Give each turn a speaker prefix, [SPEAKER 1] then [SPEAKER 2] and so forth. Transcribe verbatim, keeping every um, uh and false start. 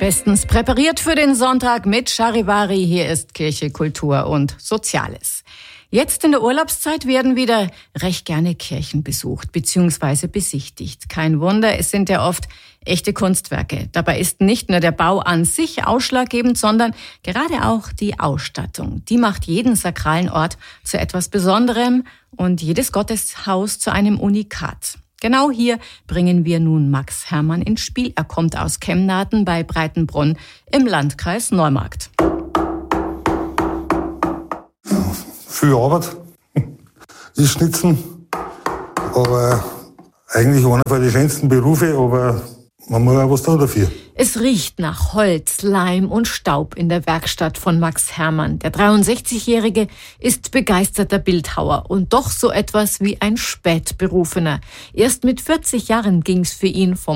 [SPEAKER 1] Bestens präpariert für den Sonntag mit Charivari. Hier ist Kirche, Kultur und Soziales. Jetzt in der Urlaubszeit werden wieder recht gerne Kirchen besucht bzw. besichtigt. Kein Wunder, es sind ja oft echte Kunstwerke. Dabei ist nicht nur der Bau an sich ausschlaggebend, sondern gerade auch die Ausstattung. Die macht jeden sakralen Ort zu etwas Besonderem und jedes Gotteshaus zu einem Unikat. Genau hier bringen wir nun Max Hermann ins Spiel. Er kommt aus Kemnaden bei Breitenbrunn im Landkreis Neumarkt.
[SPEAKER 2] Viel Arbeit, das Schnitzen, aber eigentlich einer von den schönsten Berufe, aber man muss auch was tun dafür.
[SPEAKER 1] Es riecht nach Holz, Leim und Staub in der Werkstatt von Max Hermann. Der dreiundsechzigjährige ist begeisterter Bildhauer und doch so etwas wie ein Spätberufener. Erst mit vierzig Jahren ging's für ihn vom